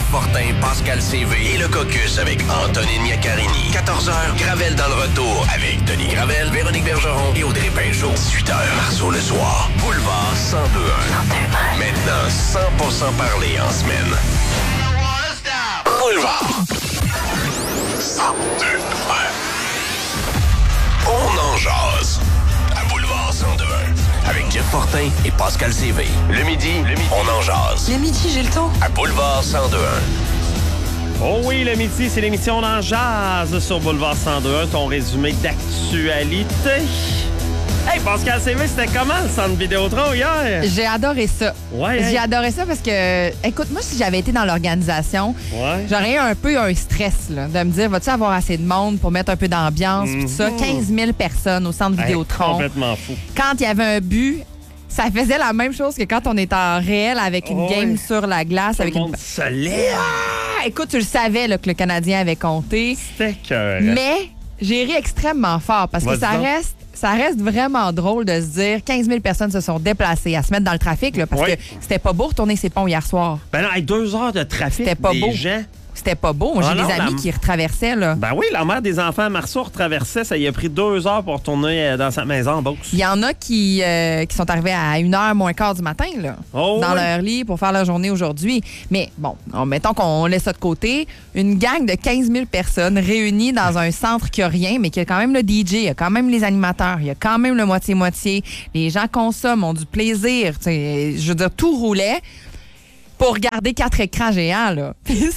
Fortin, Pascal CV et le Caucus avec Antonine Miacarini. 14h, Gravel dans le retour avec Denis Gravel, Véronique Bergeron et Audrey Peinjeau. 18h, Marceau le soir. Boulevard 1021. Maintenant, 100% parlé en semaine. Boulevard 1021. On en jase. À Boulevard 1021. Avec Jeff Fortin et Pascal CV. Le midi, on en jase. Le midi, j'ai le temps. À Boulevard 1021. Oh oui, le midi, c'est l'émission On en jase sur Boulevard 102.1, ton résumé d'actualité. Hey, Pascal CV, c'était comment le centre Vidéotron hier? J'ai adoré ça. Ouais, J'ai adoré ça parce que, écoute, moi, si j'avais été dans l'organisation, j'aurais eu un peu un stress, là, de me dire, vas-tu avoir assez de monde pour mettre un peu d'ambiance, pis tout ça. 15 000 personnes au centre Vidéotron. Complètement fou. Quand il y avait un but, ça faisait la même chose que quand on est en réel avec une game sur la glace. Tout avec le monde se lève. Ah! Écoute, tu le savais là, que le Canadien avait compté. C'était cœur. Mais j'ai ri extrêmement fort parce que ça reste vraiment drôle de se dire 15 000 personnes se sont déplacées à se mettre dans le trafic là, parce que c'était pas beau retourner ses ponts hier soir. Ben non, avec 2 heures de trafic, c'était pas beau. gens... C'était pas beau. Moi, j'ai des amis qui retraversaient. Là. Ben oui, la mère des enfants à Marceau retraversait. Ça y a pris 2 heures pour retourner dans sa maison en Beauce. Il y en a qui sont arrivés à 1h moins quart du matin là, dans leur lit pour faire leur journée aujourd'hui. Mais bon, mettons qu'on laisse ça de côté. Une gang de 15 000 personnes réunies dans un centre qui a rien, mais qui a quand même le DJ, il y a quand même les animateurs, il y a quand même le moitié-moitié. Les gens consomment, ont du plaisir. Je veux dire, tout roulait. Pour regarder 4 écrans géants, là. Puis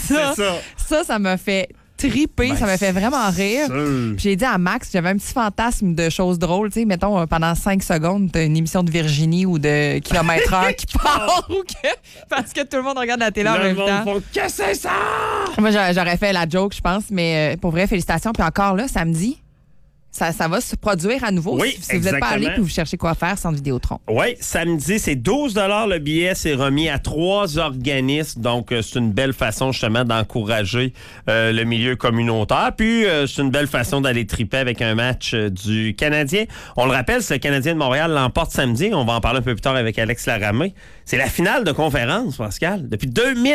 ça m'a fait triper, ça m'a fait vraiment rire. Puis j'ai dit à Max, j'avais un petit fantasme de choses drôles, tu sais, mettons, pendant 5 secondes, t'as une émission de Virginie ou de Kilomètre-heure qui part, parce que tout le monde regarde la télé en même temps. Qu'est-ce que c'est ça? Moi, j'aurais fait la joke, je pense, mais pour vrai, félicitations. Puis encore là, samedi, ça va se produire à nouveau. Oui, si vous n'êtes pas allé et vous cherchez quoi faire, Centre Vidéotron. Oui, samedi, c'est 12 $ le billet. C'est remis à 3 organismes. Donc, c'est une belle façon, justement, d'encourager le milieu communautaire. Puis, c'est une belle façon d'aller triper avec un match du Canadien. On le rappelle, c'est le Canadien de Montréal l'emporte samedi. On va en parler un peu plus tard avec Alex Laramé. C'est la finale de conférence, Pascal. Depuis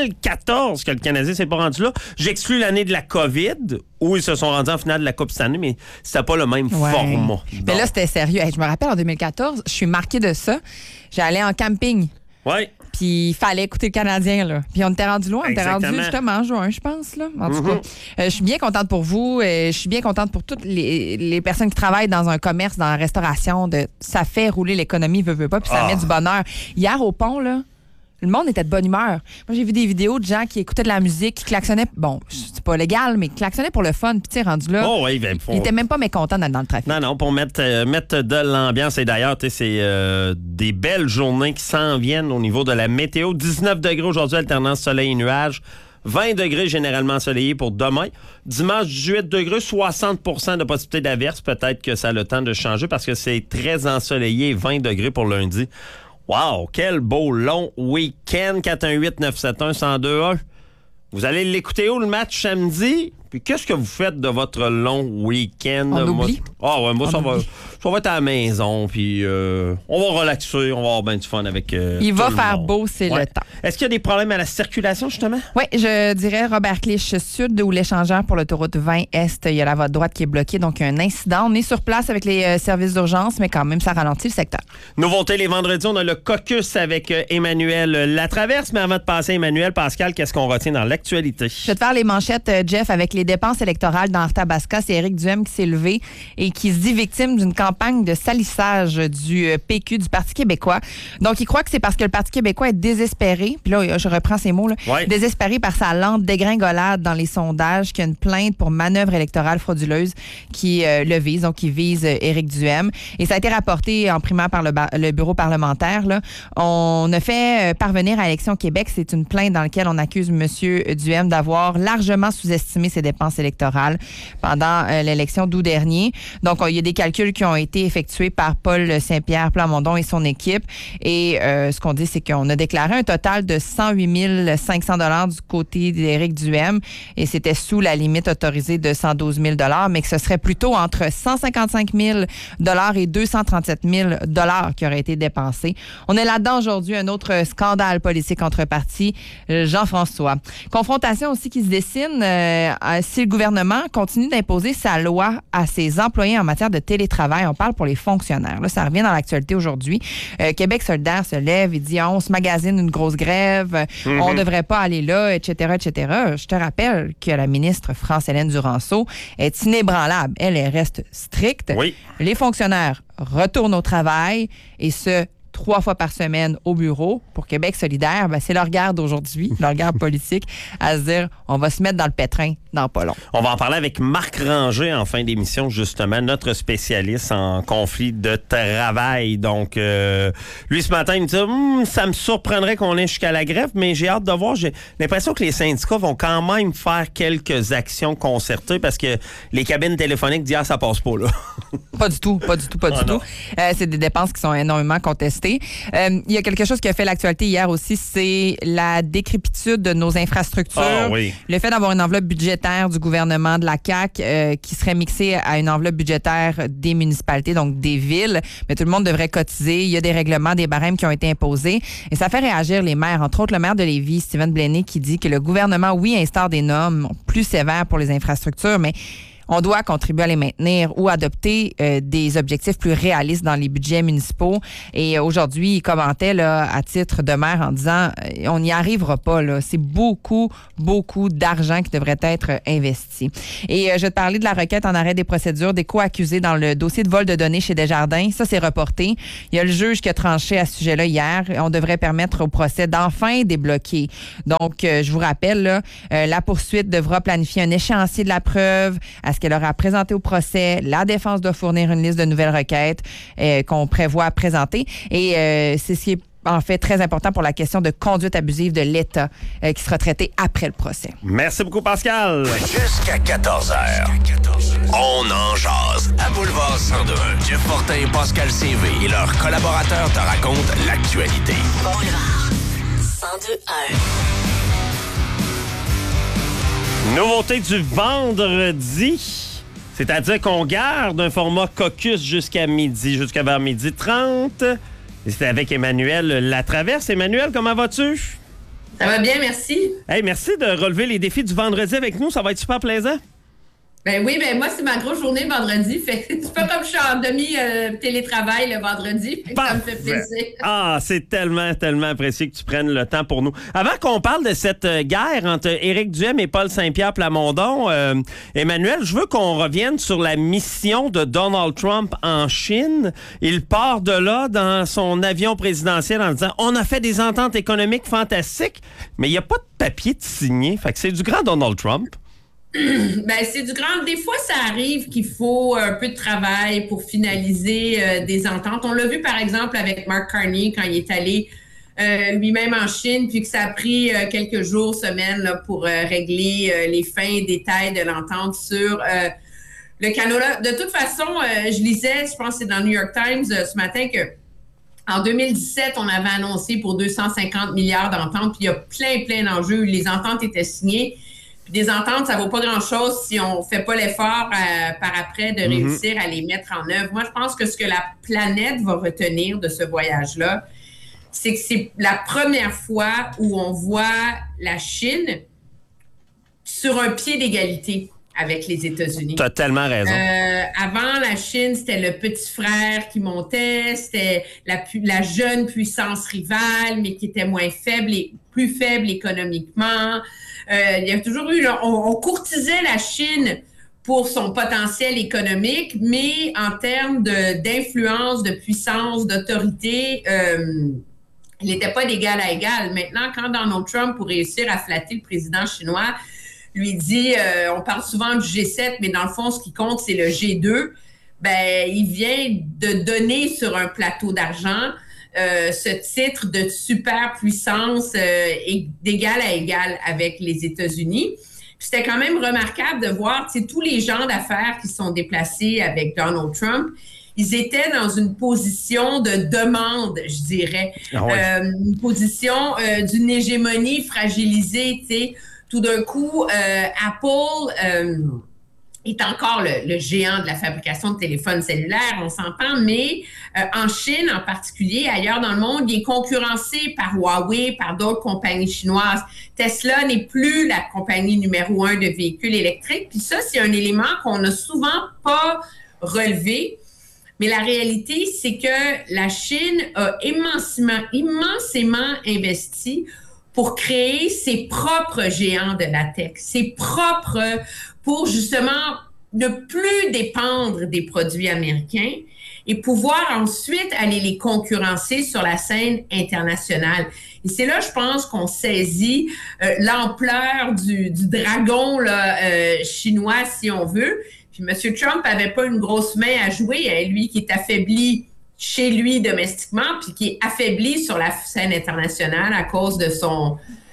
2014 que le Canadien s'est pas rendu là. J'exclus l'année de la COVID, où ils se sont rendus en finale de la Coupe cette année, mais c'était pas le même format. Mais là, c'était sérieux. Hey, je me rappelle, en 2014, je suis marquée de ça. J'allais en camping. Oui. Puis il fallait écouter le Canadien, là. Puis on était rendu loin. On était rendu justement en juin, je pense, là. En tout cas, je suis bien contente pour vous. Je suis bien contente pour toutes les personnes qui travaillent dans un commerce, dans la restauration. Ça fait rouler l'économie, veut pas, puis ça met du bonheur. Hier, au pont, là, le monde était de bonne humeur. Moi, j'ai vu des vidéos de gens qui écoutaient de la musique, qui klaxonnaient. Bon, c'est pas légal, mais qui klaxonnaient pour le fun. Puis, tu sais, rendu là, ils étaient même pas mécontents d'être dans le trafic. Non, pour mettre de l'ambiance. Et d'ailleurs, c'est des belles journées qui s'en viennent au niveau de la météo. 19 degrés aujourd'hui, alternance soleil et nuages. 20 degrés généralement ensoleillé pour demain. Dimanche, 18 degrés, 60% de possibilité d'averse. Peut-être que ça a le temps de changer parce que c'est très ensoleillé. 20 degrés pour lundi. Wow, quel beau long week-end. 418-971-1021. Vous allez l'écouter où le match samedi? Puis qu'est-ce que vous faites de votre long week-end? On oublie. Moi, ça va être à la maison, puis on va relaxer, on va avoir bien du fun avec il va faire beau, c'est le temps. Est-ce qu'il y a des problèmes à la circulation, justement? Oui, je dirais Robert Clich Sud ou l'échangeur pour l'autoroute 20 Est. Il y a la voie droite qui est bloquée, donc il y a un incident. On est sur place avec les services d'urgence, mais quand même, ça ralentit le secteur. Nouveauté, les vendredis, on a le caucus avec Emmanuel Latraverse. Mais avant de passer à Emmanuel, Pascal, qu'est-ce qu'on retient dans l'actualité? Je vais te faire les manchettes, Jeff, avec les dépenses électorales dans Arthabasca. C'est Éric Duhem qui s'est levé et qui se dit victime d'une campagne de salissage du PQ, du Parti québécois. Donc, il croit que c'est parce que le Parti québécois est désespéré, puis là, je reprends ces mots, là, désespéré par sa lente dégringolade dans les sondages, qu'il y a une plainte pour manœuvre électorale frauduleuse qui le vise, donc qui vise Éric Duhem. Et ça a été rapporté en primaire par le bureau parlementaire. Là. On a fait parvenir à Élection Québec, c'est une plainte dans laquelle on accuse M. Duhem d'avoir largement sous-estimé ses dépenses électorales pendant l'élection d'août dernier. Donc, il y a des calculs qui ont été effectués par Paul Saint-Pierre Plamondon et son équipe. Et ce qu'on dit, c'est qu'on a déclaré un total de 108 500 $ du côté d'Éric Duhaime. Et c'était sous la limite autorisée de 112 000 $, mais que ce serait plutôt entre 155 000 $ et 237 000 $ qui auraient été dépensés. On est là-dedans aujourd'hui, un autre scandale politique entre partis, Jean-François. Confrontation aussi qui se dessine si le gouvernement continue d'imposer sa loi à ses employés en matière de télétravail. On parle pour les fonctionnaires. Là, ça revient dans l'actualité aujourd'hui. Québec solidaire se lève et dit on se magasine une grosse grève, on ne devrait pas aller là, etc., etc. Je te rappelle que la ministre France-Hélène Duranceau est inébranlable. Elle reste stricte. Oui. Les fonctionnaires retournent au travail et ce, 3 fois par semaine au bureau. Pour Québec solidaire, c'est leur garde aujourd'hui, leur garde politique, à se dire, on va se mettre dans le pétrin dans pas long. On va en parler avec Marc Ranger en fin d'émission, justement, notre spécialiste en conflit de travail. Donc, lui, ce matin, il me dit, ça me surprendrait qu'on ait jusqu'à la grève, mais j'ai hâte de voir. J'ai l'impression que les syndicats vont quand même faire quelques actions concertées parce que les cabines téléphoniques disent, ça passe pas, là. Pas du tout. C'est des dépenses qui sont énormément contestées. Il y a quelque chose qui a fait l'actualité hier aussi, c'est la décrépitude de nos infrastructures. Ah, oui. Le fait d'avoir une enveloppe budgétaire du gouvernement de la CAQ qui serait mixée à une enveloppe budgétaire des municipalités, donc des villes. Mais tout le monde devrait cotiser. Il y a des règlements, des barèmes qui ont été imposés. Et ça fait réagir les maires, entre autres le maire de Lévis, Stephen Blaney, qui dit que le gouvernement, oui, instaure des normes plus sévères pour les infrastructures, mais on doit contribuer à les maintenir ou adopter des objectifs plus réalistes dans les budgets municipaux. Et aujourd'hui, il commentait là, à titre de maire en disant on n'y arrivera pas. Là. C'est beaucoup d'argent qui devrait être investi. Et je vais te parler de la requête en arrêt des procédures des co-accusés dans le dossier de vol de données chez Desjardins. Ça, c'est reporté. Il y a le juge qui a tranché à ce sujet-là hier. On devrait permettre au procès d'enfin débloquer. Donc, je vous rappelle, là, la poursuite devra planifier un échéancier de la preuve à ce qu'elle aura présenté au procès. La défense doit fournir une liste de nouvelles requêtes qu'on prévoit présenter. Et c'est ce qui est en fait très important pour la question de conduite abusive de l'État qui sera traitée après le procès. Merci beaucoup, Pascal. Jusqu'à 14h. On en jase à Boulevard 102. Jeff Fortin et Pascal CV et leurs collaborateurs te racontent l'actualité. Boulevard 102.1. Nouveauté du vendredi, c'est-à-dire qu'on garde un format caucus jusqu'à vers 12h30. Et c'était avec Emmanuel Latraverse. Emmanuel, comment vas-tu? Ça va bien, merci. Hey, merci de relever les défis du vendredi avec nous. Ça va être super plaisant. Ben oui, moi, c'est ma grosse journée le vendredi. C'est pas comme je suis en demi-télétravail le vendredi. Ça me fait plaisir. Ah, c'est tellement apprécié que tu prennes le temps pour nous. Avant qu'on parle de cette guerre entre Éric Duhaime et Paul Saint-Pierre Plamondon, Emmanuel, je veux qu'on revienne sur la mission de Donald Trump en Chine. Il part de là dans son avion présidentiel en disant « On a fait des ententes économiques fantastiques, mais il n'y a pas de papier de signé. » Fait que c'est du grand Donald Trump. C'est du grand. Des fois, ça arrive qu'il faut un peu de travail pour finaliser des ententes. On l'a vu, par exemple, avec Mark Carney quand il est allé lui-même en Chine, puis que ça a pris quelques jours, semaines là, pour régler les fins détails de l'entente sur le Canada. De toute façon, je lisais, je pense que c'est dans le New York Times ce matin, que en 2017, on avait annoncé pour 250 milliards d'ententes, puis il y a plein d'enjeux. Les ententes étaient signées. Des ententes, ça vaut pas grand-chose si on fait pas l'effort par après de réussir à les mettre en œuvre. Moi, je pense que ce que la planète va retenir de ce voyage-là, c'est que c'est la première fois où on voit la Chine sur un pied d'égalité avec les États-Unis. Tu as tellement raison. Avant, la Chine, c'était le petit frère qui montait, c'était la jeune puissance rivale, mais qui était moins faible et plus faible économiquement. Il y a toujours eu, on courtisait la Chine pour son potentiel économique, mais en termes d'influence, de puissance, d'autorité, il n'était pas d'égal à égal. Maintenant, quand Donald Trump, pour réussir à flatter le président chinois, lui dit, on parle souvent du G7, mais dans le fond, ce qui compte, c'est le G2, il vient de donner sur un plateau d'argent ce titre de superpuissance d'égal à égal avec les États-Unis. Puis c'était quand même remarquable de voir, tous les gens d'affaires qui sont déplacés avec Donald Trump, ils étaient dans une position de demande, je dirais. Ah ouais. Une position d'une hégémonie fragilisée, tu sais. Tout d'un coup, Apple est encore le géant de la fabrication de téléphones cellulaires, on s'entend, mais en Chine en particulier, ailleurs dans le monde, il est concurrencé par Huawei, par d'autres compagnies chinoises. Tesla n'est plus la compagnie numéro 1 de véhicules électriques. Puis ça, c'est un élément qu'on n'a souvent pas relevé. Mais la réalité, c'est que la Chine a immensément investi pour créer ses propres géants de la tech, pour justement ne plus dépendre des produits américains et pouvoir ensuite aller les concurrencer sur la scène internationale. Et c'est là, je pense, qu'on saisit l'ampleur du dragon chinois, si on veut. Puis M. Trump n'avait pas une grosse main à jouer, hein, lui qui est affaibli chez lui domestiquement, puis qui est affaibli sur la scène internationale à cause de son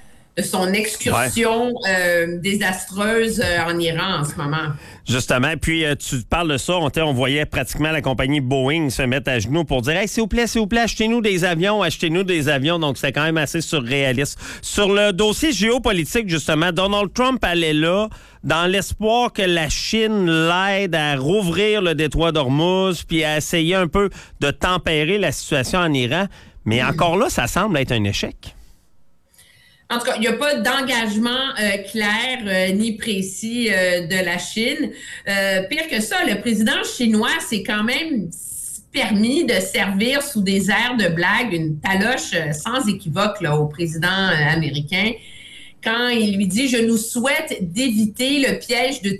excursion désastreuse en Iran en ce moment. Justement, puis tu parles de ça, on voyait pratiquement la compagnie Boeing se mettre à genoux pour dire « Hey, s'il vous plaît, achetez-nous des avions. » Donc, c'est quand même assez surréaliste. Sur le dossier géopolitique, justement, Donald Trump allait là dans l'espoir que la Chine l'aide à rouvrir le détroit d'Ormuz puis à essayer un peu de tempérer la situation en Iran. Mais encore là, ça semble être un échec. En tout cas, il n'y a pas d'engagement clair ni précis de la Chine. Pire que ça, le président chinois s'est quand même permis de servir sous des airs de blague une taloche sans équivoque là, au président américain quand il lui dit « Je nous souhaite d'éviter le piège de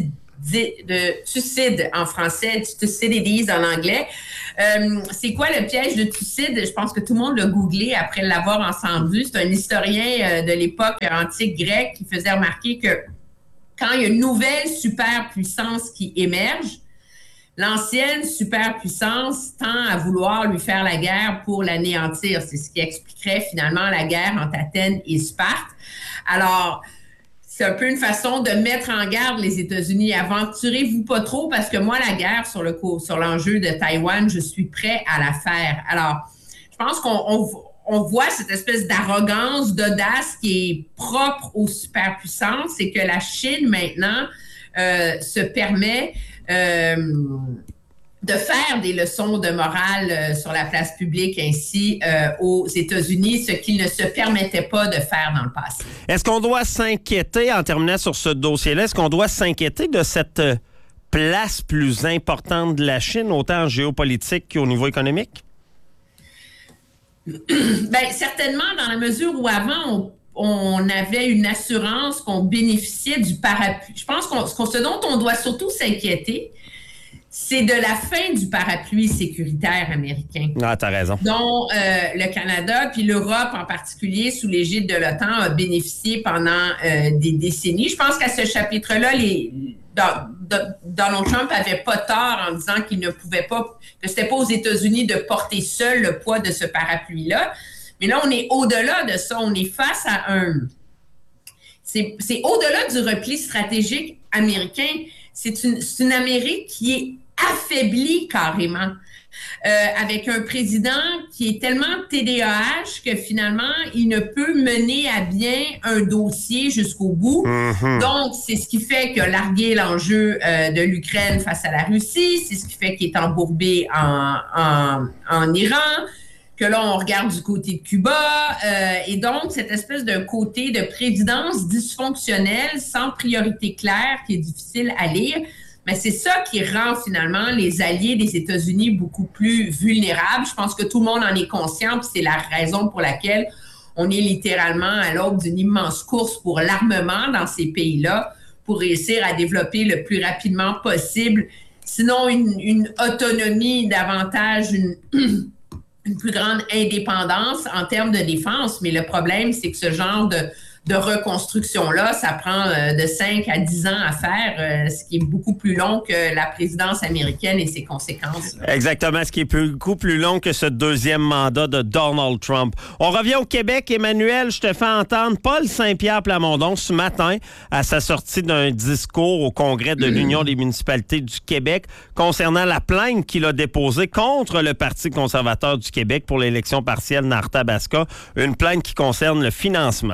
Thucydide en français, Thucydides en anglais. C'est quoi le piège de Thucydide? Je pense que tout le monde l'a googlé après l'avoir entendu. C'est un historien de l'époque antique grecque qui faisait remarquer que quand il y a une nouvelle superpuissance qui émerge, l'ancienne superpuissance tend à vouloir lui faire la guerre pour l'anéantir. C'est ce qui expliquerait finalement la guerre entre Athènes et Sparte. Alors, c'est un peu une façon de mettre en garde les États-Unis. Aventurez-vous pas trop parce que moi, la guerre sur l'enjeu de Taïwan, je suis prêt à la faire. Alors, je pense qu'on voit cette espèce d'arrogance, d'audace qui est propre aux superpuissances et que la Chine, maintenant, se permet de faire des leçons de morale sur la place publique ainsi aux États-Unis, ce qu'ils ne se permettaient pas de faire dans le passé. Est-ce qu'on doit s'inquiéter, en terminant sur ce dossier-là, est-ce qu'on doit s'inquiéter de cette place plus importante de la Chine, autant en géopolitique qu'au niveau économique? Bien, certainement, dans la mesure où avant, on avait une assurance qu'on bénéficiait du parapluie. Je pense ce dont on doit surtout s'inquiéter, c'est de la fin du parapluie sécuritaire américain. Ah, t'as raison. Dont le Canada puis l'Europe en particulier, sous l'égide de l'OTAN, a bénéficié pendant des décennies. Je pense qu'à ce chapitre-là, Donald Trump avait pas tort en disant qu'il ne pouvait pas, que c'était pas aux États-Unis de porter seul le poids de ce parapluie-là. Mais là, on est au-delà de ça. On est face à c'est au-delà du repli stratégique américain. C'est une Amérique qui est affaiblie carrément, avec un président qui est tellement TDAH que finalement, il ne peut mener à bien un dossier jusqu'au bout. Mm-hmm. Donc, c'est ce qui fait qu'il a largué l'enjeu de l'Ukraine face à la Russie. C'est ce qui fait qu'il est embourbé en Iran, que là, on regarde du côté de Cuba. Et donc, cette espèce d'un côté de présidence dysfonctionnelle, sans priorité claire, qui est difficile à lire, mais c'est ça qui rend finalement les alliés des États-Unis beaucoup plus vulnérables. Je pense que tout le monde en est conscient, puis c'est la raison pour laquelle on est littéralement à l'aube d'une immense course pour l'armement dans ces pays-là, pour réussir à développer le plus rapidement possible, sinon une autonomie davantage, une plus grande indépendance en termes de défense. Mais le problème, c'est que ce genre de reconstruction-là, ça prend de 5 à 10 ans à faire, ce qui est beaucoup plus long que la présidence américaine et ses conséquences. Exactement, ce qui est beaucoup plus long que ce deuxième mandat de Donald Trump. On revient au Québec. Emmanuel, je te fais entendre Paul Saint-Pierre Plamondon ce matin à sa sortie d'un discours au Congrès de l'Union des municipalités du Québec concernant la plainte qu'il a déposée contre le Parti conservateur du Québec pour l'élection partielle Nord-Tabasca, une plainte qui concerne le financement.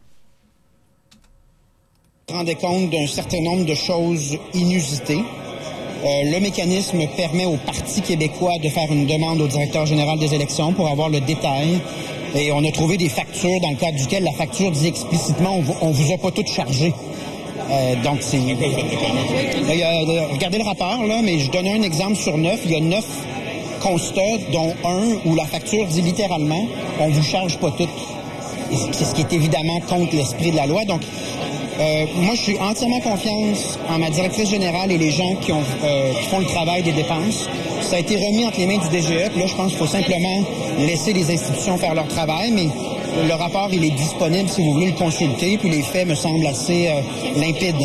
Rendait compte d'un certain nombre de choses inusitées. Le mécanisme permet au Parti québécois de faire une demande au directeur général des élections pour avoir le détail. Et on a trouvé des factures dans le cadre duquel la facture dit explicitement on vous a pas tout chargé. Donc c'est. Regardez le rapport là, mais je donne un exemple sur 9. Il y a 9 constats, dont un où la facture dit littéralement on vous charge pas tout. C'est ce qui est évidemment contre l'esprit de la loi. Donc moi, je suis entièrement confiance en ma directrice générale et les gens qui font le travail des dépenses. Ça a été remis entre les mains du DGE. Puis là, je pense qu'il faut simplement laisser les institutions faire leur travail. Mais le rapport, il est disponible si vous voulez le consulter. Puis les faits me semblent assez limpides.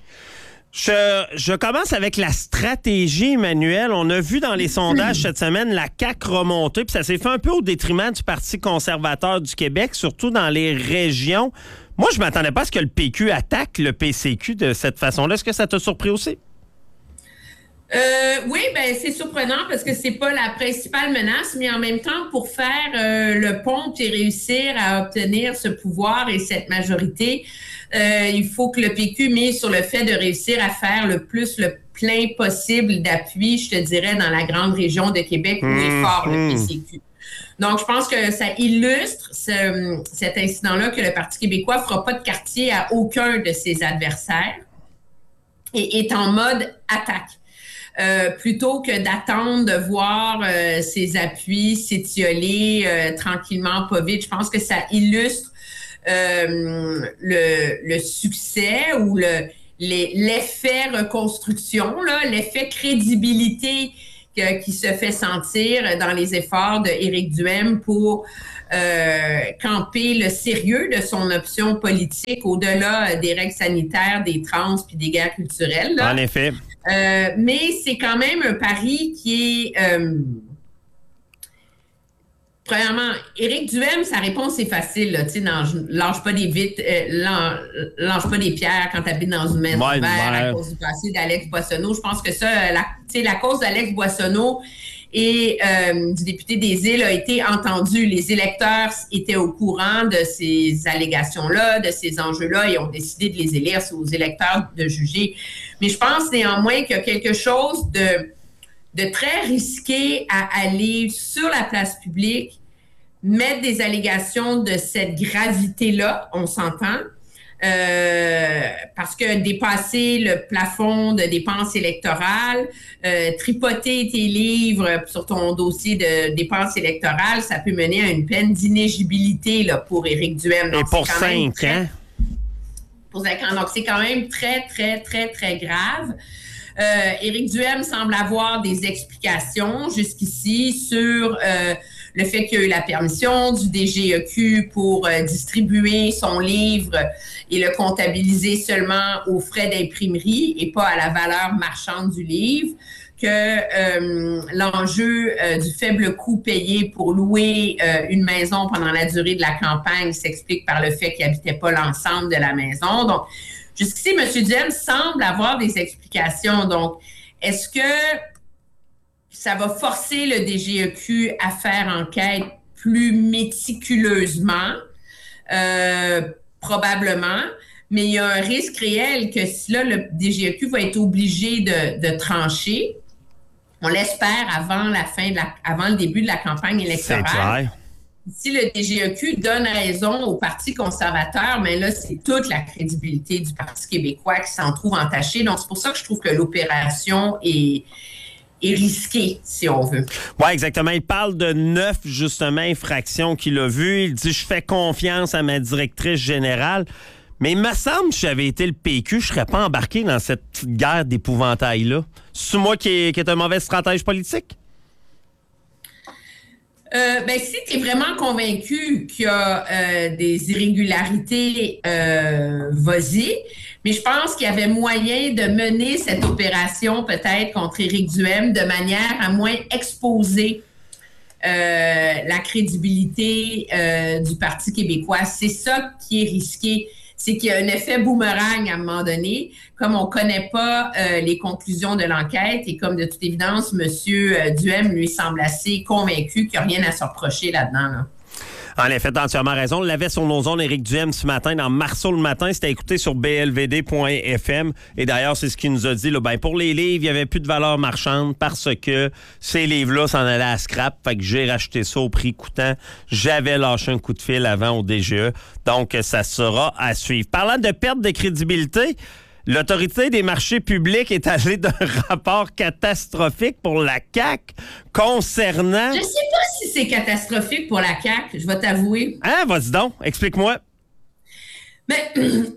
Je commence avec la stratégie, Emmanuel. On a vu dans les sondages cette semaine la CAQ remonter, puis ça s'est fait un peu au détriment du Parti conservateur du Québec, surtout dans les régions. Moi, je m'attendais pas à ce que le PQ attaque le PCQ de cette façon-là. Est-ce que ça t'a surpris aussi? Oui, ben c'est surprenant parce que c'est pas la principale menace, mais en même temps, pour faire le pont et réussir à obtenir ce pouvoir et cette majorité, il faut que le PQ mise sur le fait de réussir à faire le plein possible d'appui, je te dirais, dans la grande région de Québec où est fort le PCQ. Donc, je pense que ça illustre cet incident-là que le Parti québécois fera pas de quartier à aucun de ses adversaires et est en mode attaque. Plutôt que d'attendre de voir ses appuis s'étioler tranquillement, pas vite. Je pense que ça illustre le succès ou l'effet reconstruction, là, l'effet crédibilité qui se fait sentir dans les efforts d'Éric Duhaime pour camper le sérieux de son option politique au-delà des règles sanitaires, des trans puis des guerres culturelles. Là. En effet. Mais c'est quand même un pari qui est... Premièrement, Éric Duhaime, sa réponse est facile. Là, lâche pas des lâche pas des pierres quand tu habites dans une maison verte à cause du passé d'Alex Boissonneau. Je pense que ça, la cause d'Alex Boissonneau et du député des Îles a été entendue. Les électeurs étaient au courant de ces allégations-là, de ces enjeux-là et ont décidé de les élire. C'est aux électeurs de juger. Mais je pense néanmoins qu'il y a quelque chose de très risqué à aller sur la place publique, mettre des allégations de cette gravité-là, on s'entend, parce que dépasser le plafond de dépenses électorales, tripoter tes livres sur ton dossier de dépenses électorales, ça peut mener à une peine d'inéligibilité là, pour Éric Duhaime. Et pour 5 ans? Pour 5 ans. Donc, c'est quand même très, très, très, très grave. Éric Duhaime semble avoir des explications jusqu'ici sur le fait qu'il y a eu la permission du DGEQ pour distribuer son livre et le comptabiliser seulement aux frais d'imprimerie et pas à la valeur marchande du livre, que l'enjeu du faible coût payé pour louer une maison pendant la durée de la campagne s'explique par le fait qu'il n'habitait pas l'ensemble de la maison. Donc, jusqu'ici, M. Duhaime semble avoir des explications. Donc, est-ce que ça va forcer le DGEQ à faire enquête plus méticuleusement? Probablement. Mais il y a un risque réel que si là, le DGEQ va être obligé de trancher, on l'espère avant le début de la campagne électorale. C'est clair. Si le DGEQ donne raison au Parti conservateur, mais là, c'est toute la crédibilité du Parti québécois qui s'en trouve entachée. Donc, c'est pour ça que je trouve que l'opération est risquée, si on veut. Oui, exactement. Il parle de 9, justement, infractions qu'il a vues. Il dit « Je fais confiance à ma directrice générale ». Mais il me semble que si j'avais été le PQ, je ne serais pas embarqué dans cette petite guerre d'épouvantail-là. C'est moi qui est un mauvais stratège politique? Si tu es vraiment convaincu qu'il y a des irrégularités, vas-y. Mais je pense qu'il y avait moyen de mener cette opération peut-être contre Éric Duhem de manière à moins exposer la crédibilité du Parti québécois. C'est ça qui est risqué. C'est qu'il y a un effet boomerang à un moment donné. Comme on ne connaît pas les conclusions de l'enquête et comme de toute évidence, M. Duhem lui semble assez convaincu qu'il n'y a rien à se reprocher là-dedans. Là. En effet, tu as entièrement raison. On l'avait sur nos ondes, Éric Duhem, ce matin, dans Marceau le matin. C'était écouté sur blvd.fm. Et d'ailleurs, c'est ce qu'il nous a dit. Là, pour les livres, il n'y avait plus de valeur marchande parce que ces livres-là s'en allaient à scrap. Fait que j'ai racheté ça au prix coûtant. J'avais lâché un coup de fil avant au DGE. Donc, ça sera à suivre. Parlant de perte de crédibilité, l'Autorité des marchés publics est allée d'un rapport catastrophique pour la CAQ concernant... Je sais pas si c'est catastrophique pour la CAQ, je vais t'avouer. Ah, vas-y donc, explique-moi. Mais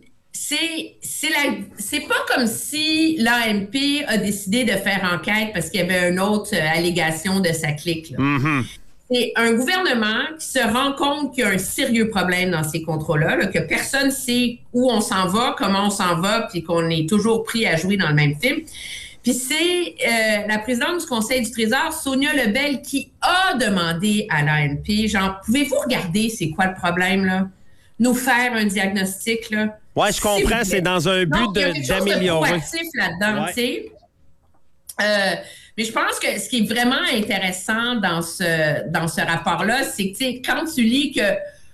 c'est pas comme si l'AMP a décidé de faire enquête parce qu'il y avait une autre allégation de sa clique. Là. Mm-hmm. C'est un gouvernement qui se rend compte qu'il y a un sérieux problème dans ces contrats-là, là, que personne ne sait où on s'en va, comment on s'en va, puis qu'on est toujours pris à jouer dans le même film. Puis c'est la présidente du Conseil du Trésor, Sonia Lebel, qui a demandé à l'AMP, genre, pouvez-vous regarder c'est quoi le problème, là? Nous faire un diagnostic, là? Oui, je comprends, c'est dans un but d'améliorer. Il y a quelque chose de proactif là-dedans, tu sais. Mais je pense que ce qui est vraiment intéressant dans ce rapport-là, c'est que quand tu lis que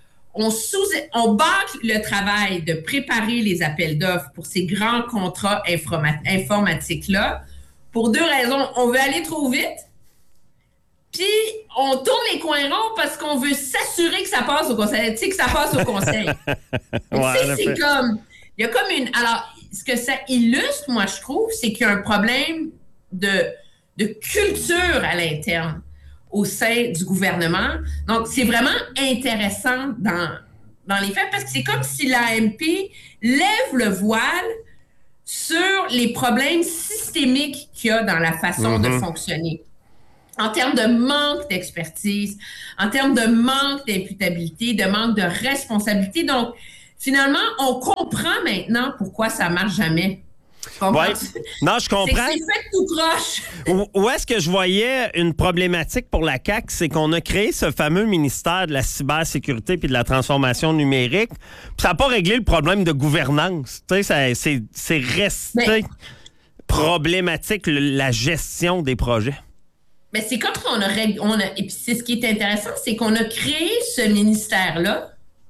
on bâcle le travail de préparer les appels d'offres pour ces grands contrats informatiques-là, pour deux raisons. On veut aller trop vite, puis on tourne les coins ronds parce qu'on veut s'assurer que ça passe au conseil. Tu sais, que ça passe au conseil. C'est comme... Il y a comme une... Alors, ce que ça illustre, moi, je trouve, c'est qu'il y a un problème de culture à l'interne au sein du gouvernement. Donc, c'est vraiment intéressant dans les faits parce que c'est comme si l'AMP lève le voile sur les problèmes systémiques qu'il y a dans la façon de fonctionner. En termes de manque d'expertise, en termes de manque d'imputabilité, de manque de responsabilité. Donc, finalement, on comprend maintenant pourquoi ça ne marche jamais. Ouais. Non, je comprends. C'est fait tout croche. Où est-ce que je voyais une problématique pour la CAQ, c'est qu'on a créé ce fameux ministère de la cybersécurité puis de la transformation numérique. Puis ça n'a pas réglé le problème de gouvernance. Tu sais, c'est resté problématique la gestion des projets. Mais c'est comme qu'on et puis c'est ce qui est intéressant, c'est qu'on a créé ce ministère-là,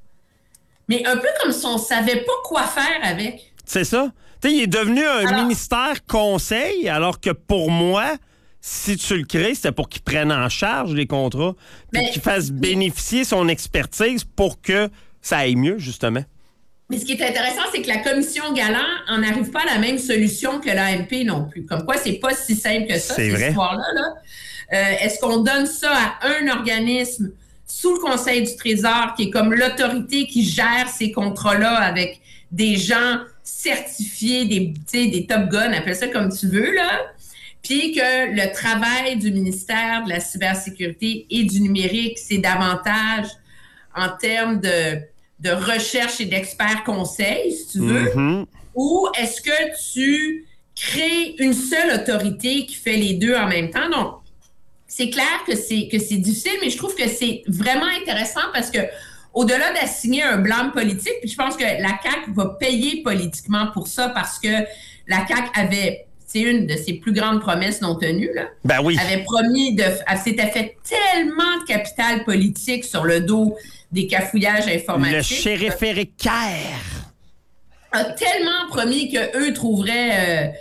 mais un peu comme si on savait pas quoi faire avec. C'est ça. Tu sais, il est devenu un ministère conseil, alors que pour moi, si tu le crées, c'était pour qu'il prenne en charge les contrats, puis qu'il fasse bénéficier son expertise pour que ça aille mieux, justement. Mais ce qui est intéressant, c'est que la commission Galland en n'arrive pas à la même solution que l'AMP non plus. Comme quoi, c'est pas si simple que ça, cette histoire-là. Là. Est-ce qu'on donne ça à un organisme sous le Conseil du Trésor, qui est comme l'autorité qui gère ces contrats-là avec des gens certifiés, des Top Guns, appelle ça comme tu veux, là, puis que le travail du ministère de la cybersécurité et du numérique, c'est davantage en termes de recherche et d'experts conseils, si tu veux, ou est-ce que tu crées une seule autorité qui fait les deux en même temps? Donc, c'est clair que c'est difficile, mais je trouve que c'est vraiment intéressant parce que au-delà d'assigner un blâme politique, puis je pense que la CAQ va payer politiquement pour ça parce que la CAQ avait, c'est une de ses plus grandes promesses non tenues, là. Ben oui. Avait promis elle s'était fait tellement de capital politique sur le dos des cafouillages informatiques. Le chériféricaire a tellement promis qu'eux trouveraient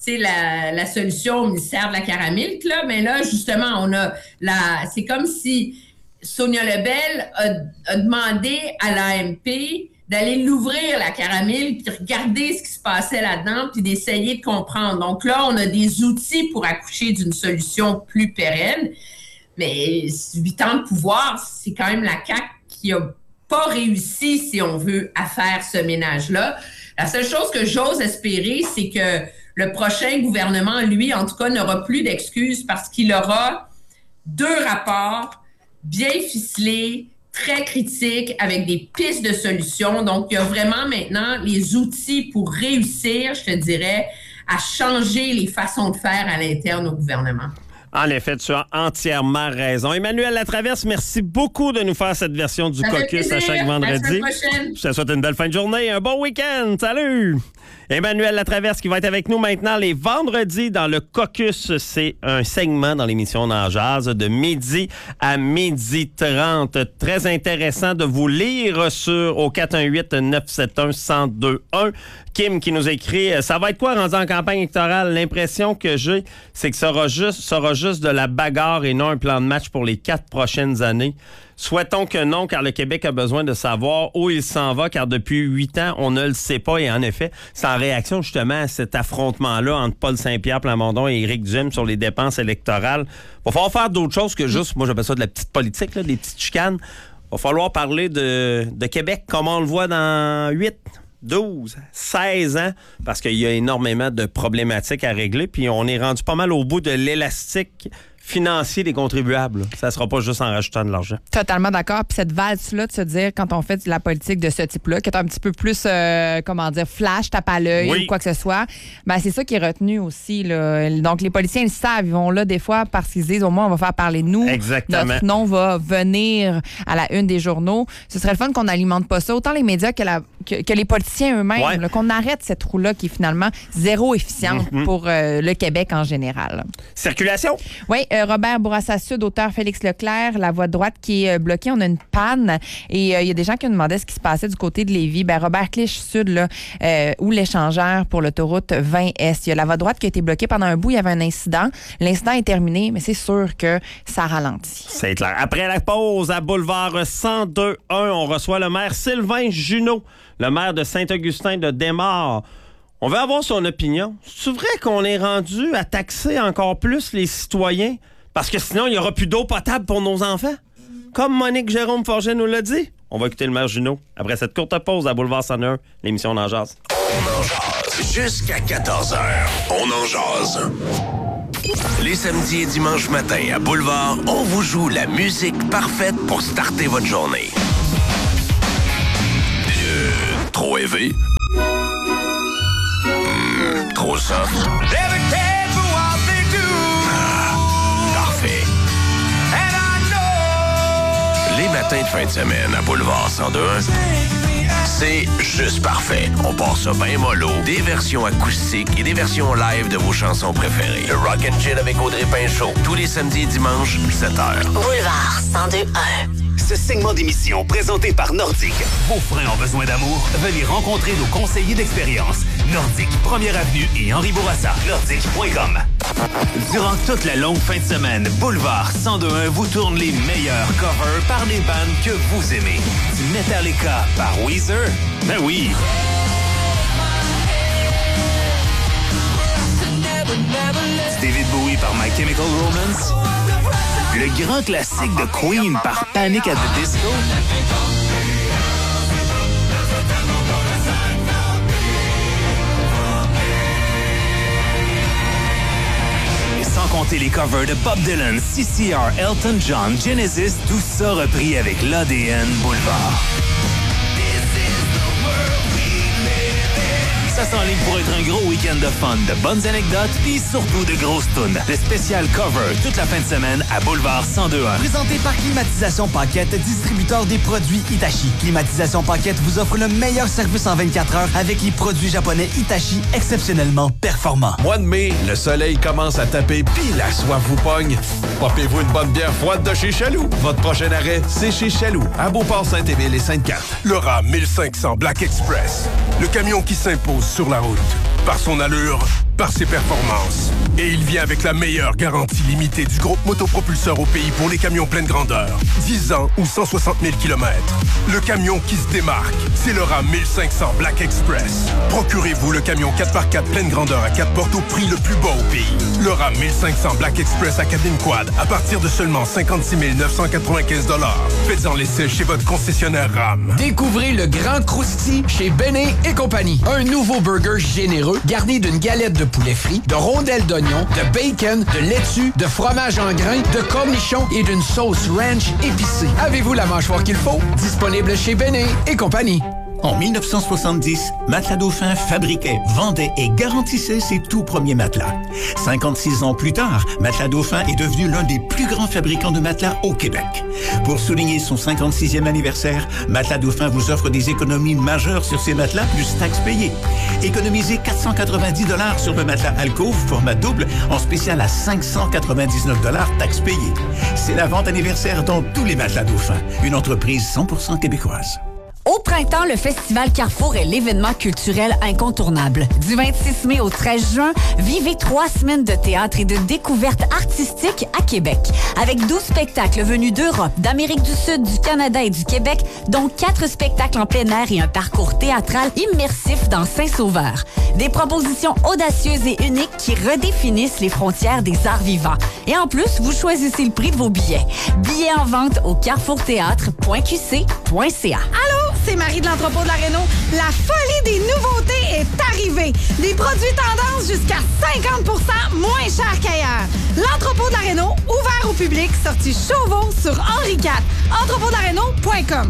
la solution au ministère de la Caramilk, là, mais là, justement, c'est comme si Sonia Lebel a demandé à l'AMP d'aller l'ouvrir, la Caramilk, puis regarder ce qui se passait là-dedans, puis d'essayer de comprendre. Donc là, on a des outils pour accoucher d'une solution plus pérenne, mais 8 ans de pouvoir, c'est quand même la CAQ qui n'a pas réussi, si on veut, à faire ce ménage-là. La seule chose que j'ose espérer, c'est que le prochain gouvernement, lui, en tout cas, n'aura plus d'excuses parce qu'il aura 2 rapports bien ficelé, très critique, avec des pistes de solutions. Donc, il y a vraiment maintenant les outils pour réussir, je te dirais, à changer les façons de faire à l'interne au gouvernement. En effet, tu as entièrement raison. Emmanuel Latraverse, merci beaucoup de nous faire cette version du caucus à chaque vendredi. À la prochaine. Je te souhaite une belle fin de journée, un bon week-end. Salut! Emmanuel Latraverse qui va être avec nous maintenant les vendredis dans le caucus. C'est un segment dans l'émission On en jase de midi à 12h30. Très intéressant de vous lire au 418-971-1021. Kim qui nous écrit « Ça va être quoi rendu en campagne électorale? L'impression que j'ai, c'est que ça sera juste de la bagarre et non un plan de match pour les 4 prochaines années. Souhaitons que non, car le Québec a besoin de savoir où il s'en va, car depuis 8 ans, on ne le sait pas. Et en effet, c'est en réaction justement à cet affrontement-là entre Paul Saint-Pierre Plamondon et Éric Duhem sur les dépenses électorales. Il va falloir faire d'autres choses que juste, moi j'appelle ça de la petite politique, là, des petites chicanes. Il va falloir parler de Québec comme on le voit dans 8, 12, 16 ans, parce qu'il y a énormément de problématiques à régler. Puis on est rendu pas mal au bout de l'élastique financier des contribuables. Ça ne sera pas juste en rajoutant de l'argent. Totalement d'accord. Puis cette valse-là, de se dire, quand on fait de la politique de ce type-là, qui est un petit peu plus, flash, tape à l'œil ou quoi que ce soit, ben c'est ça qui est retenu aussi. Là. Donc, les politiciens, ils savent, ils vont là des fois parce qu'ils disent, au moins, on va faire parler de nous. Exactement. Notre nom va venir à la une des journaux. Ce serait le fun qu'on n'alimente pas ça. Autant les médias que les politiciens eux-mêmes, là, qu'on arrête cette roue-là qui est finalement zéro efficiente pour le Québec en général. Circulation? Oui, Robert Bourassa-Sud, auteur Félix Leclerc, la voie de droite qui est bloquée. On a une panne et il y a des gens qui nous demandaient ce qui se passait du côté de Lévis. Robert Clich-Sud, là, où l'échangeur pour l'autoroute 20S. Il y a la voie de droite qui a été bloquée pendant un bout. Il y avait un incident. L'incident est terminé, mais c'est sûr que ça ralentit. C'est clair. Après la pause, à Boulevard 102-1, on reçoit le maire Sylvain Junot, le maire de Saint-Augustin de Desmaures. On veut avoir son opinion. C'est vrai qu'on est rendu à taxer encore plus les citoyens parce que sinon, il n'y aura plus d'eau potable pour nos enfants? Comme Monique Jérôme Forget nous l'a dit. On va écouter le maire Junot après cette courte pause à Boulevard 101, l'émission On en jase. On en jase. Jusqu'à 14h, on en jase. Les samedis et dimanches matins à Boulevard, on vous joue la musique parfaite pour starter votre journée. Trop élevé? Trop soft? Parfait. Les matins de fin de semaine à Boulevard 102.1, c'est juste parfait. On part ça bien mollo, des versions acoustiques et des versions live de vos chansons préférées. Le Rock and Chill avec Audrey Pinchot, tous les samedis et dimanches, 7h. Boulevard 102.1. Ce segment d'émission présenté par Nordique. Vos freins ont besoin d'amour? Venez rencontrer nos conseillers d'expérience. Nordique, 1er Avenue et Henri Bourassa. Nordique.com. Durant toute la longue fin de semaine, Boulevard 102.1 vous tourne les meilleurs covers par les bandes que vous aimez. Du Metallica par Weezer? Ben oui! Du David Bowie par My Chemical Romance? Le grand classique de Queen par Panic at the Disco? Et sans compter les covers de Bob Dylan, CCR, Elton John, Genesis, tout ça repris avec l'ADN Boulevard. Ça s'enligne pour être un gros week-end de fun, de bonnes anecdotes et surtout de grosses tunes. Le spécial cover toute la fin de semaine à Boulevard 102.1. Présenté par Climatisation Paquette, distributeur des produits Hitachi. Climatisation Paquette vous offre le meilleur service en 24 heures avec les produits japonais Hitachi exceptionnellement performants. Mois de mai, le soleil commence à taper puis la soif vous pogne. Popez-vous une bonne bière froide de chez Chaloux. Votre prochain arrêt, c'est chez Chaloux, à Beauport-Saint-Émile et Sainte-Cathe. Le RAM 1500 Black Express. Le camion qui s'impose sur la route. Par son allure, par ses performances. Et il vient avec la meilleure garantie limitée du groupe motopropulseur au pays pour les camions pleine grandeur. 10 ans ou 160 000 km. Le camion qui se démarque, c'est le RAM 1500 Black Express. Procurez-vous le camion 4x4 pleine grandeur à 4 portes au prix le plus bas au pays. Le RAM 1500 Black Express à cabine quad à partir de seulement 56 995 $. Faites-en l'essai chez votre concessionnaire RAM. Découvrez le Grand Crousti chez Béné et compagnie. Un nouveau burger généreux garni d'une galette de poulet frit, de rondelles d'oignon champignons, de bacon, de laitue, de fromage en grains, de cornichons et d'une sauce ranch épicée. Avez-vous la mâchoire qu'il faut? Disponible chez Béné et compagnie. En 1970, Matelas Dauphin fabriquait, vendait et garantissait ses tout premiers matelas. 56 ans plus tard, Matelas Dauphin est devenu l'un des plus grands fabricants de matelas au Québec. Pour souligner son 56e anniversaire, Matelas Dauphin vous offre des économies majeures sur ses matelas plus taxes payées. Économisez 490 $ sur le matelas Alcove format double en spécial à 599 $ taxes payées. C'est la vente anniversaire dans tous les Matelas Dauphin, une entreprise 100% québécoise. Au printemps, le Festival Carrefour est l'événement culturel incontournable. Du 26 mai au 13 juin, vivez 3 semaines de théâtre et de découvertes artistiques à Québec. Avec 12 spectacles venus d'Europe, d'Amérique du Sud, du Canada et du Québec, dont 4 spectacles en plein air et un parcours théâtral immersif dans Saint-Sauveur. Des propositions audacieuses et uniques qui redéfinissent les frontières des arts vivants. Et en plus, vous choisissez le prix de vos billets. Billets en vente au carrefourthéâtre.qc.ca. Allô? C'est Marie de l'entrepôt de la Réno. La folie des nouveautés est arrivée. Des produits tendance jusqu'à 50% moins chers qu'ailleurs. L'entrepôt de la Réno, ouvert au public, sortie Chauveau sur Henri IV. entrepôtdelaréno.com.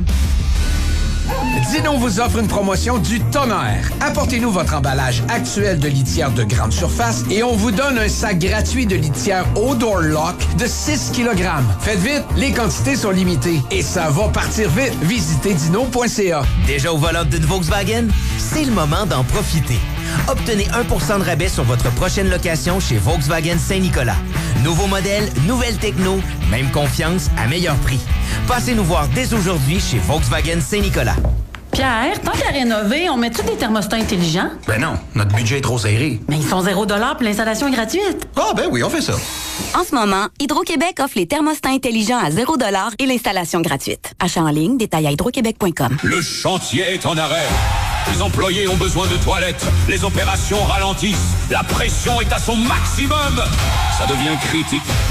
Dino vous offre une promotion du tonnerre. Apportez-nous votre emballage actuel de litière de grande surface et on vous donne un sac gratuit de litière Odor Lock de 6 kg. Faites vite, les quantités sont limitées et ça va partir vite. Visitez dino.ca. Déjà au volant d'une Volkswagen? C'est le moment d'en profiter. Obtenez 1% de rabais sur votre prochaine location chez Volkswagen Saint-Nicolas. Nouveau modèle, nouvelle techno, même confiance à meilleur prix. Passez nous voir dès aujourd'hui chez Volkswagen Saint-Nicolas. Pierre, tant qu'à rénover, on met tous des thermostats intelligents? Ben non, notre budget est trop serré. Mais ils sont 0 $ puis l'installation est gratuite. Ah ben oui, on fait ça. En ce moment, Hydro-Québec offre les thermostats intelligents à 0 $ et l'installation gratuite. Achat en ligne, détail à hydroquebec.com. Le chantier est en arrêt. Les employés ont besoin de toilettes. Les opérations ralentissent. La pression est à son maximum. Ça devient critique.